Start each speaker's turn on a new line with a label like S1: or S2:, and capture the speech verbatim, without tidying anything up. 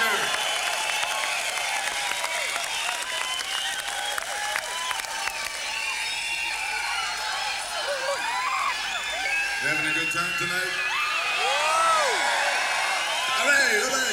S1: You having a good time tonight? All right, all right.